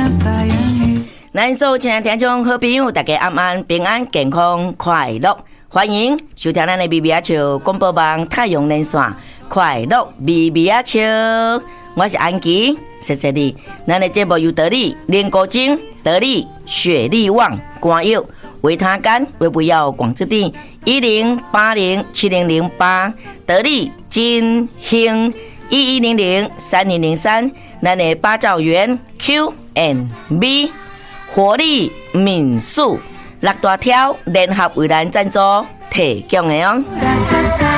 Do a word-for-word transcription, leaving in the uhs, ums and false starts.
咱所有亲爱的听众好朋友，大家晚安，平安健康快乐，欢迎收听咱的咪咪啊笑广播网太阳连线，快乐咪咪啊笑，我是安琪，谢谢你。咱的节目由得力莲果精、得力雪力旺、肝药、维他甘、维补药广之地一零八零七零零八，得力金兴一一零零三零零三，咱的八兆元 Q and B。活力民宿六大条联合为咱赞助提供的哦。